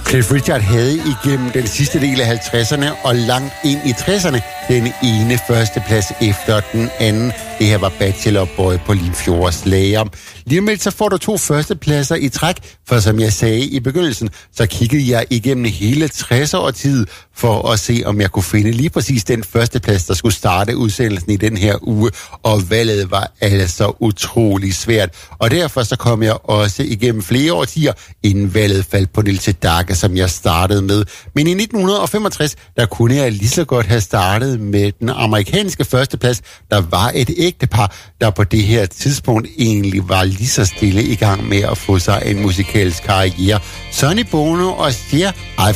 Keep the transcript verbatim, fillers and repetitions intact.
Cliff Richard havde igennem den sidste del af halvtredserne og langt ind i tresserne den ene førsteplads efter den anden. Det her var Bachelor Boy på Limfjords Lager. Lige om lidt så får du to førstepladser i træk, for som jeg sagde i begyndelsen, så kiggede jeg igennem hele tresser-årtiet for at se, om jeg kunne finde lige præcis den førsteplads, der skulle starte udsendelsen i den her uge, og valget var altså utrolig svært. Og derfor så kom jeg også igennem flere årtier, inden valget faldt på Nils Sedaka, som jeg startede med. Men i nitten femogtres, der kunne jeg lige så godt have startet med den amerikanske førsteplads. Der var et ægtepar, der på det her tidspunkt egentlig var lige så stille i gang med at få sig en musikalsk karriere. Sonny Bono og Cher,